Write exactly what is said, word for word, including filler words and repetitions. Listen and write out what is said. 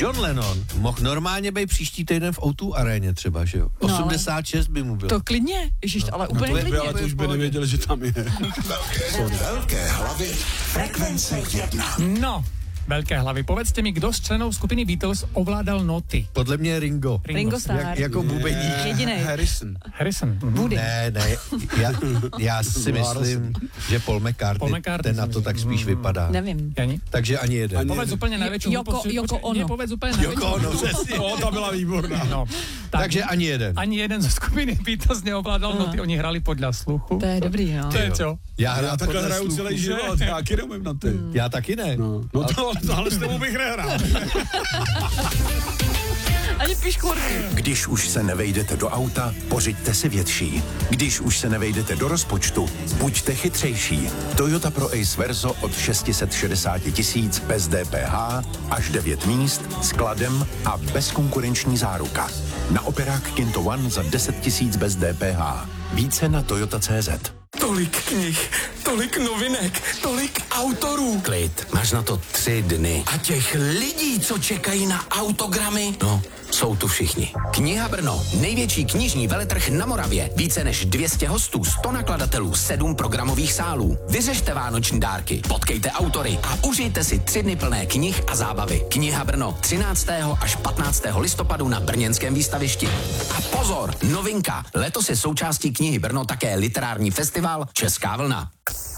John Lennon mohl normálně být příští týden v ó dvě aréně třeba, že jo? No, osmdesát šest by mu bylo. To klidně, ježiš, no, ale úplně to je, klidně. ale to už by nevěděli, že tam je. Velké hlavy, frekvence jedna. No, velké hlavy. Povedzte mi, kdo z členů skupiny Beatles ovládal noty? Podle mě Ringo. Ringo Starr. Jak, jako bubeník. Jedinej. Harrison. Harrison. Mhm. Woody. Ne, ne, já, já si myslím, že Paul McCartney, Paul McCartney ten na to tak spíš vypadá. Nevím. Jani? Takže ani jeden. Ani- Povedz úplně největší Joko- hlupost. Joko Počkej, Ono. Ne, povedz úplně největší. Joko Ono, přesně. No, ta byla výborná. No, tak, Takže ani jeden. ani jeden ze skupiny Beatles neovládal Aha. noty, oni hráli podle sluchu. To je dobrý, no. To je co? Já, Já hraju takhle podle hraju sluchu. celý život, já taky neumím na ty. Já taky ne. No, no to, ale s tebou bych nehrál. Ani piškvorky. Když už se nevejdete do auta, pořiďte si větší. Když už se nevejdete do rozpočtu, buďte chytřejší. Toyota Pro Ace Verso od šest set šedesát tisíc bez D P H, až devět míst, skladem a bezkonkurenční záruka. Na operák Kinto One za deset tisíc bez D P H. Více na toyota tečka cé zet. Tolik knih, tolik novinek, tolik autorů. Klid, máš na to tři dny. A těch lidí, co čekají na autogramy, no, jsou tu všichni. Kniha Brno, největší knižní veletrh na Moravě. Více než dvě stě hostů, sto nakladatelů, sedm programových sálů. Vyřešte vánoční dárky, potkejte autory a užijte si tři dny plné knih a zábavy. Kniha Brno, třináctého až patnáctého listopadu na brněnském výstavišti. A pozor, novinka, letos je součástí knihy Brno také literární festival Česká vlna.